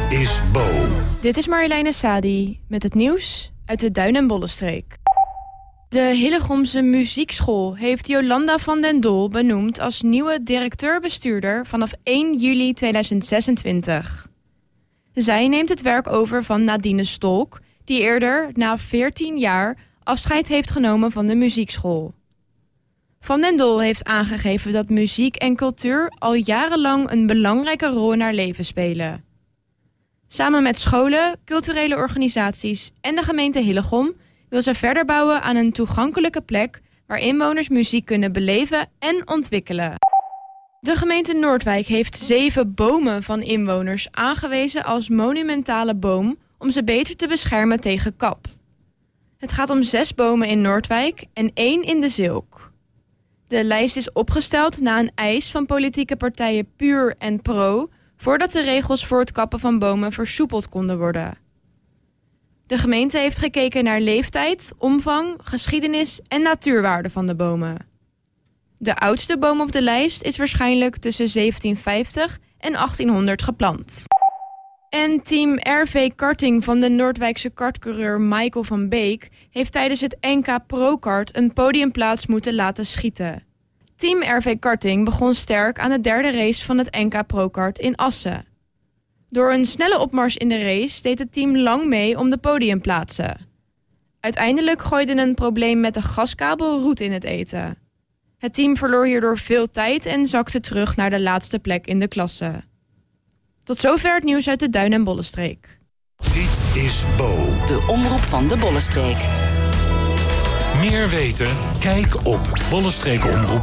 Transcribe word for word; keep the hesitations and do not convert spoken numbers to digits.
is Bo. Dit is Marjoleine Sadi met het nieuws uit de Duin- en Bollenstreek. De Hillegomse Muziekschool heeft Jolanda van den Dol benoemd als nieuwe directeur-bestuurder vanaf één juli tweeduizend zesentwintig. Zij neemt het werk over van Nadine Stolk, die eerder, na veertien jaar, afscheid heeft genomen van de muziekschool. Van den Dol heeft aangegeven dat muziek en cultuur al jarenlang een belangrijke rol in haar leven spelen. Samen met scholen, culturele organisaties en de gemeente Hillegom wil ze verder bouwen aan een toegankelijke plek waar inwoners muziek kunnen beleven en ontwikkelen. De gemeente Noordwijk heeft zeven bomen van inwoners aangewezen als monumentale boom om ze beter te beschermen tegen kap. Het gaat om zes bomen in Noordwijk en één in de Zilk. De lijst is opgesteld na een eis van politieke partijen Puur en Pro, voordat de regels voor het kappen van bomen versoepeld konden worden. De gemeente heeft gekeken naar leeftijd, omvang, geschiedenis en natuurwaarde van de bomen. De oudste boom op de lijst is waarschijnlijk tussen zeventien vijftig en achttienhonderd geplant. En team R V Karting van de Noordwijkse kartcoureur Michael van Beek heeft tijdens het N K Pro-kart een podiumplaats moeten laten schieten. Team R V Karting begon sterk aan de derde race van het N K Pro-kart in Assen. Door een snelle opmars in de race deed het team lang mee om de podiumplaatsen. Uiteindelijk gooide een probleem met de gaskabel roet in het eten. Het team verloor hierdoor veel tijd en zakte terug naar de laatste plek in de klasse. Tot zover het nieuws uit de Duin- en Bollenstreek. Dit is Bo. De omroep van de Bollenstreek. Meer weten? Kijk op bollenstreekomroep